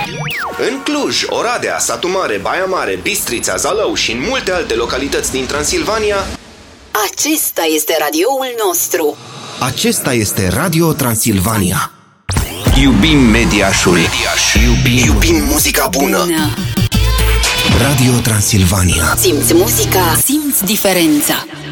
În Cluj, Oradea, Satu Mare, Baia Mare, Bistrița, Zalău și în multe alte localități din Transilvania, acesta este radioul nostru. Acesta este Radio Transilvania. Iubim Mediașul. Iubim muzica bună. Radio Transilvania. Simți muzica, simți diferența.